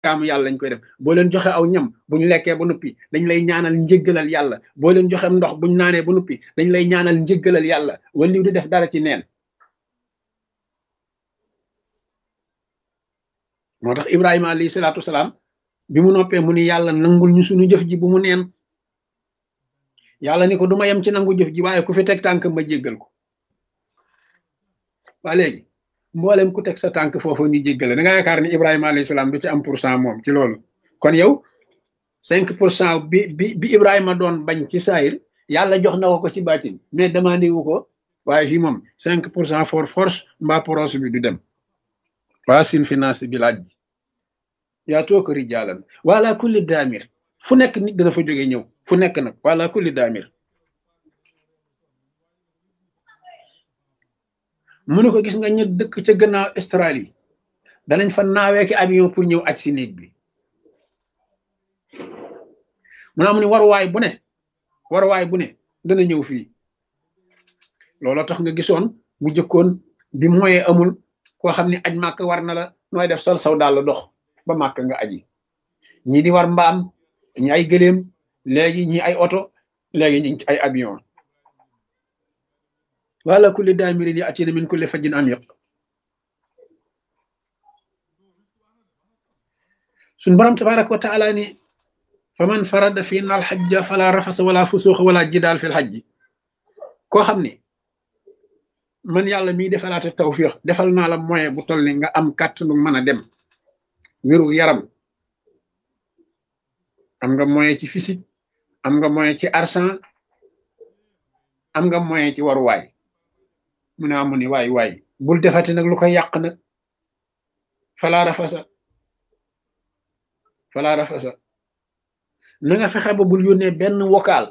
jaamu yàlla lañ koy def boo leen joxe aw ñam buñ lekkee ba noppi dañ lay ñaanal njéggalal yàlla boo leen joxe ndox buñ naanee ba noppi dañ lay ñaanal njéggalal yàlla waliw di def dara ci neen moo tax Ibrahima alayhi salaatu wasalaam bi mu noppee mu ni yàlla nangul ñu suñu jëf ji bu mu neen yàlla ni ko du ma yem ci nangu jëf ji waaye ku fi teg tànk ma jéggal ko waa léegi mboolem ku teg sa tànk foofu ñu jéggale da nga yaakaar ni Ibrahima alayhi salaam du ci am pour cent moom ci loolu kon yow 5% bi Ibrahima doon bañ ci saayir yàlla jox na ko ci baatin mais demandé wu ko waaye fii moom 5% for force mbaa poros bi du dem waa sin finance bi laaj ji yaa toog rijaalan wala kulli daamir fu nekk nit dana fa jóge ñëw fu nekk nag wala kulli daamir mu ne ko gis nga ñu dëkk ca gannaaw Australie danañ fa naawee ki avion pour ñëw aj si néeg bi mu ne waruwaay bu ne dana ñëw fii looloo tax nga gisoon bu jëkkoon bi moyen amul koo xam ne aj màkk war na la nooy def sol saw daal la dox ba màkk nga aji ñii di war mbaam ñi ay gëléem léegi ñi ay oto léegi ñu ngi ci ay avion wala kulli daamirin yi atina min kulli fajjin amiq suñ borom tabaraka wa taala ni fa man farada fi na alxajja fala rafasa wala fusuuxa wala jidaal fi lxajji koo xam ne man yàlla miy defalaate tawfiix defal naa la moyen bu toll ni nga am kàttanu mën a dem wéru yaram am nga moyen ci physique am nga moyen ci argent am nga moyen ci waruwaay mu ne amu ni waay bul defati nag lu koy yàq nag fala rafasa na nga fexe ba bul yónnee benn vocal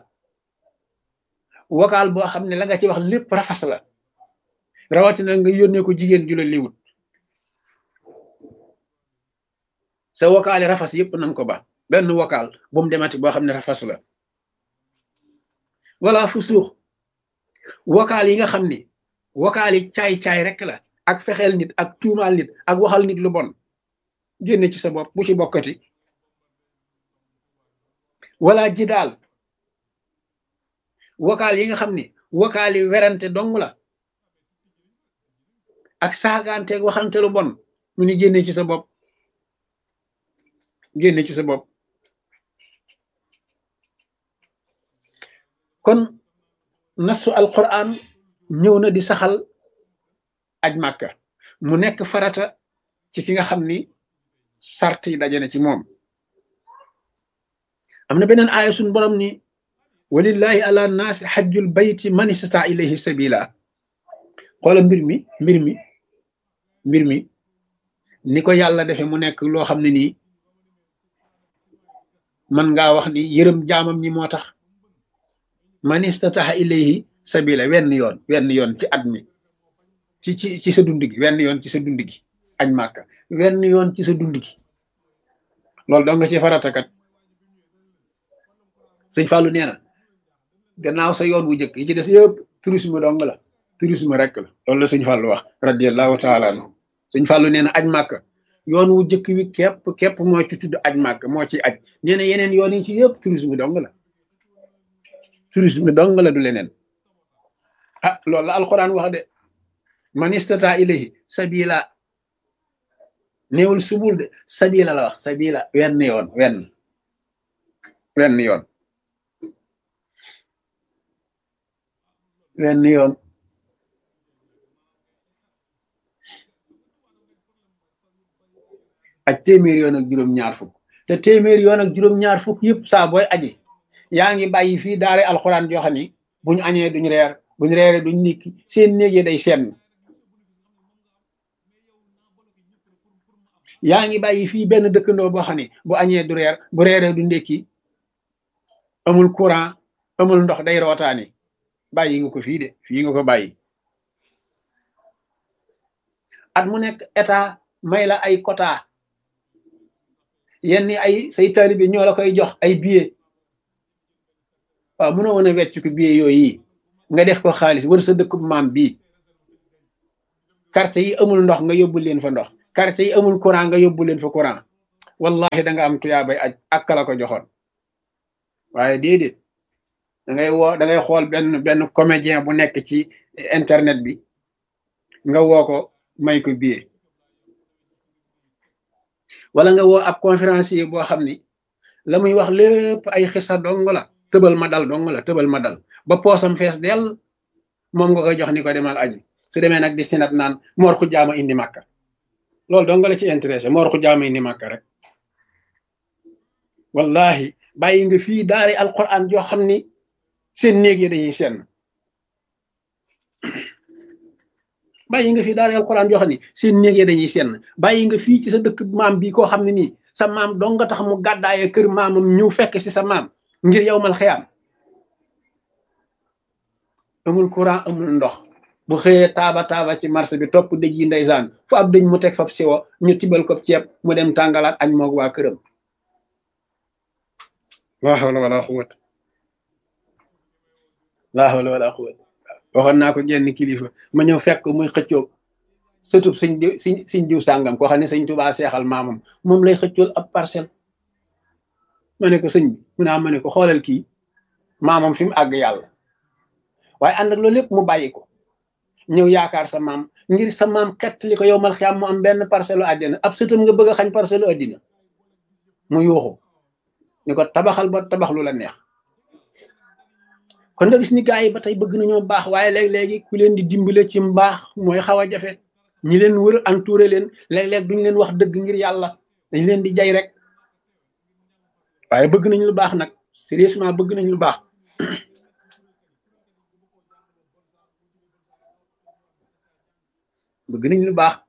boo xam ne la nga ci wax lépp rafas la rawatina nga yónnee ko jigéen ju la liwut sa vocal yi rafas yëpp nanga ko ba benn vocal bu mu demati boo xam ne rafas la wala fu suux vocal yi nga xam ni vocal yi caay-caay rek la ak fexeel nit ak tuumaal nit ak waxal nit lu bon génne ci sa bopp bu ci bokkati wala jidaal vocal yi nga xam ni vocal yi werante dong la ak saagaanteeg waxante lu bon mu ni génne ci sa bopp kon nasu alquran ñëw na di saxal aj màkka mu nekk farata ci ki nga xam ni sart yi daje na ci moom am na beneen aaya suñ borom ni walillahi ala naasi xajjul bayti man istata ilayhi sabila xoola mbir mi ni ko yàlla defe mu nekk loo xam ne nii man ngaa wax ni yërëm jaamam ñi moo tax man istata ilayhi sabila wenn yoon ci at mi ci sa dund gi wenn yoon ci sa dund gi aj màkka wenn yoon ci sa dund gi loolu doo nga ci faratakat sëñ Fallou nee na gannaaw sa yoon wu njëkk yi ci des yëpp tourisme dong la tourisme rek la loolu la sëñ Fallou wax radiallahu taala anhu sëñ Fallou nee na aj màkka yoon wu njëkk wi képp moo ci tudd aj màkka moo ci aj nee na yeneen yoon yi ci yëpp tourisme dong la du leneen ah loolu la alquran wax de man istata ilayhi sabila néewul subul de sabila la wax sabila wenn yoon aj téeméer yoon ak juróom-ñaar fukk te téeméer yoon ak juróom-ñaar fukk yëpp saa booy aji yaa ngi bàyyi fii daare alxuraan joo xam ni buñu añee duñ reer buñu reeree duñ nikki seen néegee day senn yaa ngi bàyyi fii benn dëkkandoo boo xam ne bu añee du reer bu reeree du ndékki amul courant amul ndox day rootaani bàyyi nga ko fii de fii nga ko bàyyi at mu nekk état may la ay quota yenn ay say taalibe ñoo la koy jox ay billet waaw mënoo woon a wecc ko billet yooyu nga def ko xaalis wër sa dëkkub maam bii quartier yi amul ndox nga yóbbu leen fa ndox quartier yi amul courant nga yóbbu leen fa courant wallahi da nga am tuyaabay aj ak kala ko joxoon. waaye déedéet da ngay xool benn comédien bu nekk ci internet bi nga woo ko may ko billet, wala nga woo ab conférencier boo xam ni la muy wax lépp ay xisa dong la, tëbal ma dal dong la, tëbal ma dal ba poosam fees dell, moom nga koy jox ni ko demal aji. su demee nag di sinat naan moor xu jaama indi màkka, loolu dong la ci intéressé, moor xu jaama indi màkka rek. wallahi bàyyi nga fii daari alquran joo xam ni seen néeg yi dañuy senn. bàyyi nga fii daari alquran joo xam ni seen néeg yi dañuy senn. bàyyi nga fii ci sa dëkk maam bi koo xam ne nii sa maam dong nga tax mu gàddaaye kër maamam ñëw fekk si sa maam ngir yowmal xiyaam. amul courant amul ndox, bu xëyee taaba ci marché bi topp dëj yi ndeysaan, fu ab dëj mu teg fab siwo ñu tibal ko ceeb mu dem tàngalaat añ moog waa këram. laa hawla wala quwwata, laa hawla wala quwwata. waxoon naa ko genn kilifa ma ñëw fekk muy xëccoo sëtub siñ diw sàngam koo xam ne sëñ Tuubaa seexal maamam, moom lay xëccool ab parcelle. ma ne ko sëñ bi mu naa ma ne ko xoolal kii maamam fi mu àgg yàlla, waaye ànd ak loolu lépp mu bàyyi ko ñëw yaakaar sa maam ngir sa maam xett li ko yowmal xiyaam mu am benn parcelle àddina. ab sëtam nga bëgg a xañ parcelle àddina, mu yuuxu ni ko tabaxal ba tabax lu la neex. kon nga gis ni gaa yi ba tey bëgg nañoo baax, waaye léeg-léegi ku leen di dimbale ci mbaax mooy xaw a jafe. ñi leen wër entouré leen léeg-léeg duñ leen wax dëgg ngir yàlla, dañ leen di jay rek. waaye bëgg nañ lu baax nag, sérieusement bëgg nañ lu baax. bëgg nañ lu baax.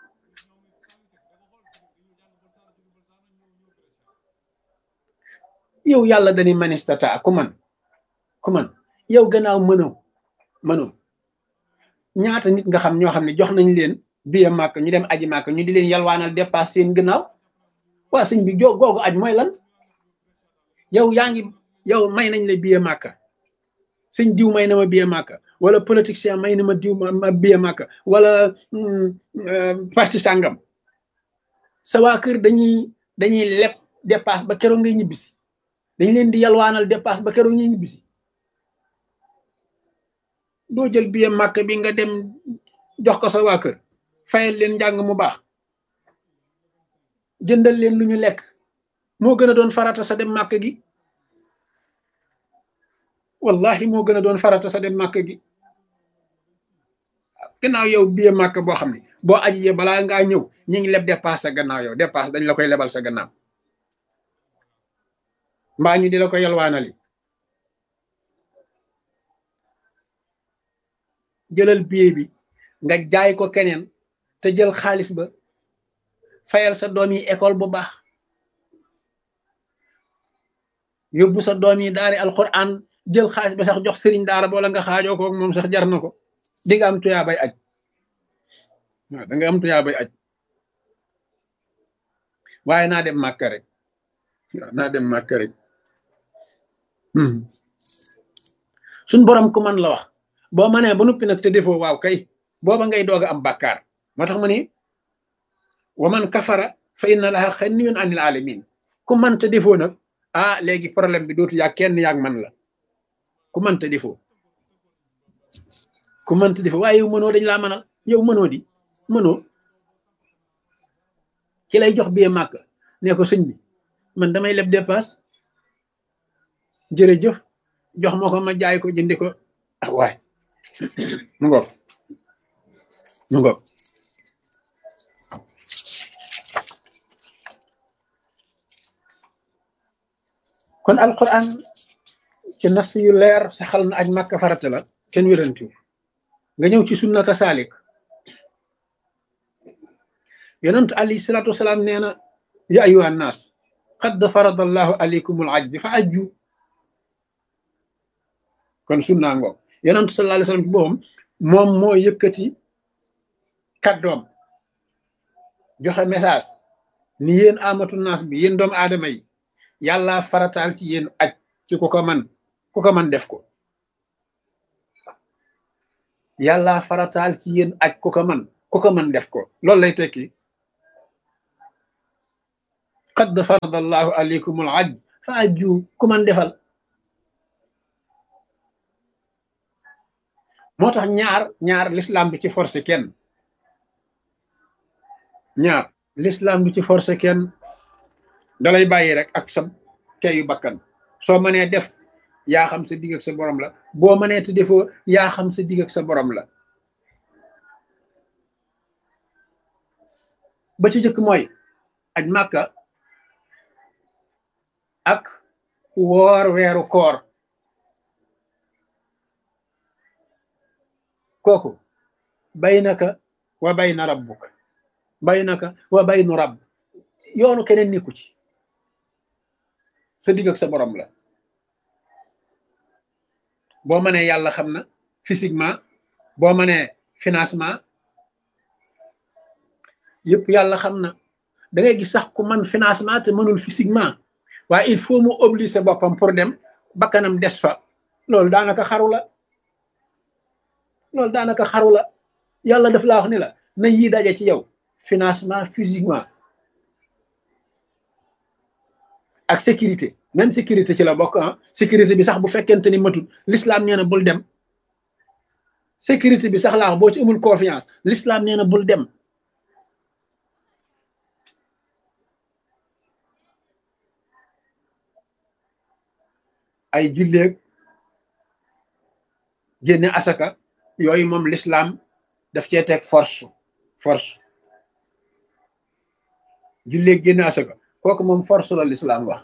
yow yàlla dañuy manistata ku man yow gannaaw mënoo ñaata nit nga xam ñoo xam ne jox nañ leen biya màkk ñu dem aji màkk ñu di leen yalwaanal dépasse seen gannaaw. waa sëñ bi googu aj mooy lan? yow may nañ la biya màkk, sëñ diw may na ma biya màkk, wala politicien may na ma diw ma biya màkk, wala parti sàngam. sa waa kër dañuy leb dépasse ba keroog ngay ñibbisi, dañ leen di yalwaanal dépasse ba keroog ñuy ñibbisi. doo jël biya màkk bi nga dem jox ko sa waa kër, fayal leen njàng mu baax, jëndal leen lu ñu lekk, moo gën a doon farata sa dem màkk gi. wallahi moo gën a doon farata sa dem màkk gi. gannaaw yow biya màkk boo xam ne boo ajiyee balaa ngaa ñëw ñu ngi leb dépasse sa gannaaw, yow dépasse dañ la koy lebal sa gannaaw, mbaa ñu di la ko yalwaanali. jëlal billet bi nga jaay ko keneen te jël xaalis ba fayal sa doom yi école bu baax, yóbbu sa doom yi daari alquran, jël xaalis ba sax jox sëriñ daara boola nga xaajoo ko moom sax jar na ko. di nga am tuyaa bay aj. waaw da nga am tuyaa bay aj, waaye naa dem màkk rek. waaw naa dem màkk rek. suñ borom ku man la wax, boo mënee ba noppi nag te defoo waaw kay booba ngay doog a am bàkkaar. moo tax ma ni wa man kafara fa inna laha xaniyyun anil alamin. ku man te defoo nag léegi problème bi dootu yaa kenn yaag man la. ku man te defoo, ku man te defoo, waaye yow mënoo dañ laa mënal. yow mënoo ki lay jox bee màkk ne ko sëñ bi man damay leb dépasse, jërëjëf jox ma ko ma jaay ko jëndi ko. waay mu ngoog kon alquran ci nas yu leer saxal na aj màkk farata la, kenn wérantiw. nga ñëw ci sunna ka saalik. yonent alayhi salaatu wasalaam nee na ya ayyuhan naas qad farada allahu alaykumul ajj fa ajju. kon sunna ngoog. yonent sallallahu alayhi wasallam ci boppam moom moo yëkkati kàddoom joxe message ni yéen amatu naas bi, yéen doomu aadama yi, yàlla farataal ci yéen aj ci ku ko man def ko. yàlla farataal ci yéen aj ku ko man def ko. loolu lay tekki qad farada allahu alaykumul hajj fa ajju ku man defal. moo tax ñaar l'islam du ci forcé kenn. ñaar l'islam du ci forcé kenn, dalay bàyyi rek ak sa teyu bakkan. soo mënee def yaa xam sa digg ak sa borom la, boo mënee te defoo yaa xam sa digg ak sa borom la. ba ci jëkk mooy aj màkka ak woor weeru koor, kooku baynaka wa bayna rabbuk, baynaka wa baynu rabb, yoonu keneen nekku ci, sa digg ak sa borom la. boo mënee yàlla xam na physiquement, boo mënee financement, yëpp yàlla xam na. da ngay gis sax ku man financement te mënul physiquement, waaye il faut mu obliger boppam pour dem, bakkanam des fa. loolu daanaka xaru la, loolu daanaka xaru la. yàlla daf laa wax ni la na yii daje ci yow, financement physiquement ak sécurité. même sécurité ci la bokk ah. sécurité bi sax bu fekkente ni matut, l'islam nee na bul dem. sécurité bi sax laa wax boo ci amul confiance, l'islam nee na bul dem. ay julleeg génne asaka yooyu moom l'islam daf cee teg force. julleeg génne asaka kooku moom force la l'islam wax.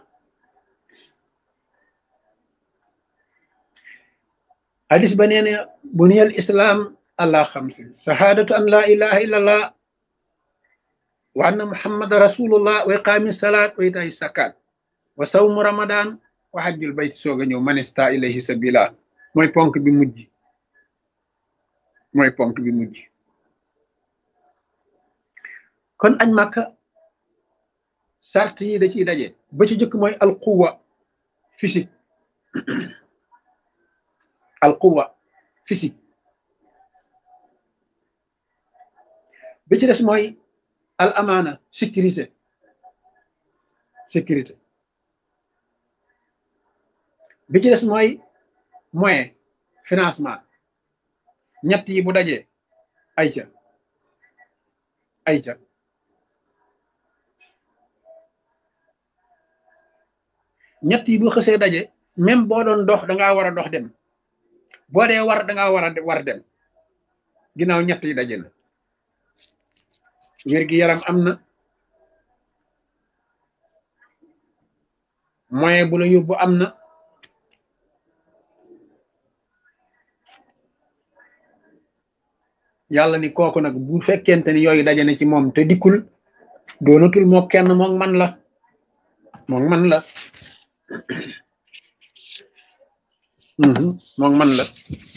hadis ba nee na buniyal islam ala xamsin: shahadatu an la ilaha illallah wa anna muhammadan rasulullah wa iqaami salat wa itaay zakat wa sawmu ramadan wa hajjul bayti soog a ñëw manista ilayhi sabila. mooy ponk bi mujj, mooy ponk bi mujj. kon añ màkka sart yi da ciy daje. ba ci jëkk mooy alquwa physique, alquwa physique. bi ci des mooy al amaana sécurité, sécurité. bi ci des mooy moyen financement. ñett yi bu dajee ayca ñett yi bu xësee daje, même boo doon dox dangaa war a dox dem, boo dee war dangaa war dem, ginnaaw ñett yi daje na. wér gi yaram am na, moyen bu la yóbbu am na, yàlla ni kooku nag bu fekkente ni yooyu daje na ci moom te dikkul, doonatul moo kenn moom man la, moom man la. moom man la.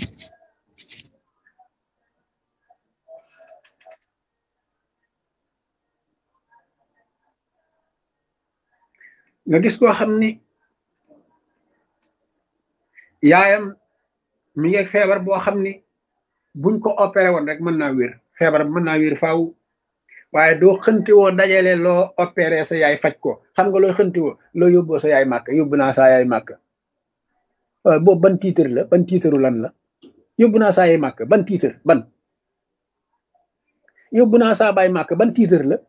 nga gis koo xam ni yaayam mi ngi ak feebar boo xam ni buñ ko opéré woon rek mën naa wér, feebar mën naa wér faaw, waaye doo xënti woo dajale loo opéré sa yaay faj ko. xam nga looy xënti woo loo yóbboo sa yaay màkk, yóbbu naa saa yaay màkk. waaye boobu ban titre la, ban titre lan la? yóbbu naa saa yaay màkk ban titre, ban yóbbu naa saa baay màkk ban titre la?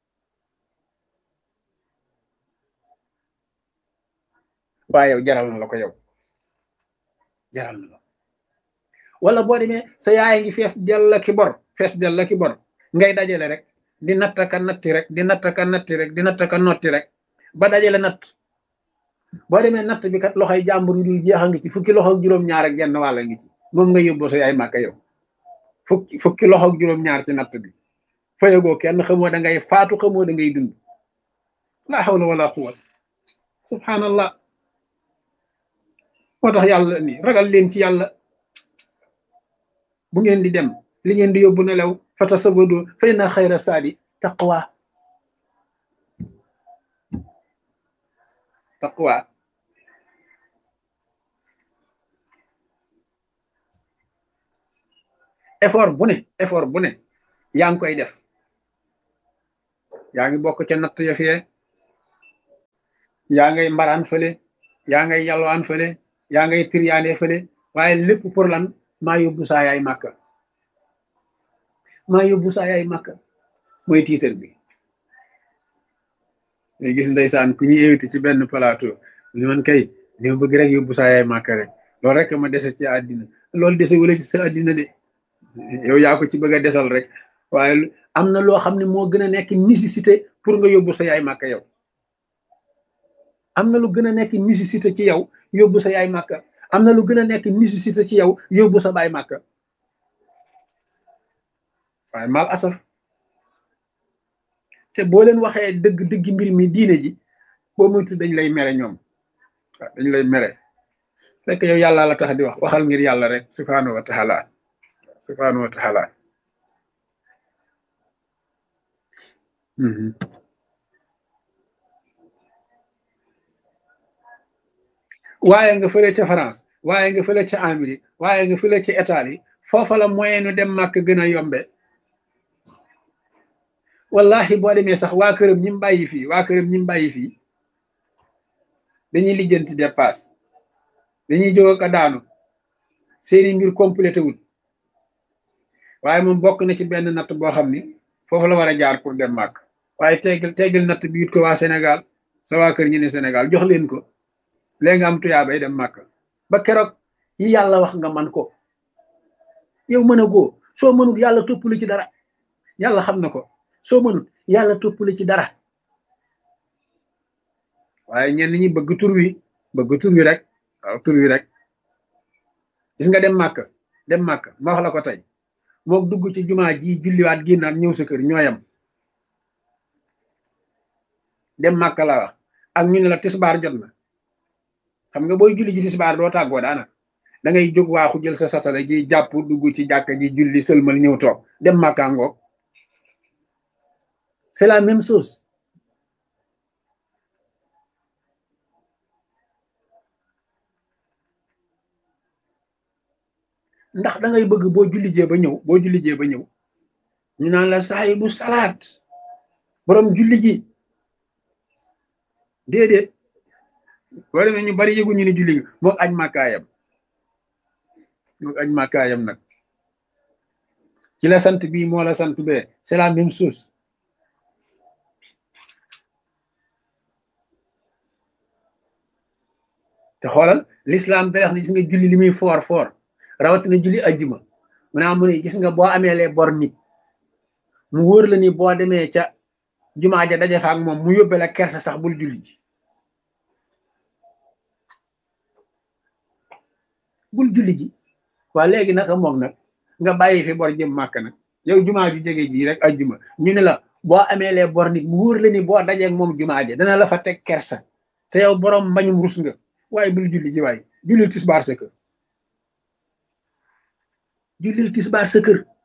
waaye yow jaral na la ko, yow jaral na la. wala boo demee sa yaay ngi fees dell ki bor, fees dell ki bor, ngay dajale rek di nattaka natti rek, di nattaka natti rek, di nattaka notti rek ba dajale natt. boo demee natt bi kat loxoy jàmbur yu dul jeex a ngi ci, fukki loxo ak juróom-ñaar ak genn wàll ngi ci, moom nga yóbboo sa yaay màkka yow. fukki loxo ak juróom-ñaar ci natt bi, fayagoo kenn, xamoo da ngay faatu, xamoo da ngay dund. la hawla wala quwwata. subhanallah. moo tax yàlla ni ragal leen ci yàlla. bu ngeen di dem li ngeen di yóbbu nelaw fatasawadu fa inna xayra saadi taqwa. taqwa. effort bu ne yaa ngi koy def, yaa ngi bokk ca natt ya fee, yaa ngay mbaraan fële, yaa ngay yalwaan fële, yaa ngay tiryaane fële, waaye lépp pour lan? maa yóbbu saa yaay màkka, maa yóbbu saa yaay màkka mooy tiitar bi. ngay gis ndeysaan ku ñuy invité ci benn plateau li man kay li ma bëgg rek yóbbu saa yaay màkka rek, loolu rek ma dese ci àddina. loolu dese wala ci sa àddina de, yow yaa ko ci bëgg a desal rek, waaye am na loo xam ne moo gën a nekk nécessité pour nga yóbbu sa yaay màkka yow. am na lu gën a nekk nécessité ci yow yóbbu sa yaay màkka, am na lu gën a nekk nécessité ci yow yóbbu sa baay màkka. waaye mal asaf, te boo leen waxee dëgg dëgg mbir mi diine ji, boo moytu dañ lay mere ñoom. waaw dañ lay mere, fekk yow yàlla la tax di wax, waxal ngir yàlla rek subhaanahu wa taala, subhaanahu wa taala. waaye nga fële ca France, waaye nga fële ca Amérique, waaye nga fële ca Italie, foofa la moyen nu dem màkk gën a yombe. wallahi boo demee sax waa këram ñi mu bàyyi fii, waa këram ñi mu bàyyi fii dañuy lijjanti dépasse, dañuy jóg ak daanu, seeni mbir complété wul, waaye moom bokk na ci benn natt boo xam ni foofu la war a jaar pour dem màkk. waaye tegal natt bi it ko waa Sénégal, sa waa kër ñi ne Sénégal jox leen ko, léegi nga am tuyaabay dem màkk ba keroog yi yàlla wax nga man ko. yow mën a goo, soo mënul yàlla toppali ci dara, yàlla xam na ko, soo mënul yàlla toppali ci dara. waaye ñenn ñi bëgg tur wi, bëgg tur wi rek, waaw tur wi rek. gis nga dem màkk, dem màkk ma wax la ko tey, mook dugg ci jumaa ji julliwaat génnaat ñëw sa kër ñooyam. dem màkk la wax ak ñu ne la tisbaar jot na, xam nga booy julli ji tisbaar doo tàggoo daanaka, da ngay jóg waaxu jël sa satala ji jàpp dugg ci jàkka ji julli sëlmal ñëw toog. dem màkkaa ngoog, c'est la même chose. ndax da ngay bëgg boo julli jee ba ñëw, boo julli jee ba ñëw ñu naan la saahibu salaat, borom julli ji. déedéet, boo demee ñu bari yëgu ñu ni julli nga moog aj màkkaayam, moog aj màkkaayam nag ci la sant bii moo la sant bee, c'est la même chose. te xoolal l'islam da wax ne gis nga julli li muy foor foor, rawatina julli ajjuma, mu ne gis nga boo amee lee bor nit, mu wóor la ni boo demee ca jumaa ja daje fa ak moom mu yóbbe la kersa sax bul julli ji, bul julli ji. waa léegi naka moom nag nga bàyyi fi bor jëm màkk nag, yow jumaa ju jege ji rek ajjuma ñu ne la boo amee lee bor nit mu wóor la ni boo dajeeg moom jumaa ja dana la fa teg kersa, te yow borom mbañum rus nga, waaye bul julli ji waaye jullil tisbaar sa kër, jullil tisbaar sa kër.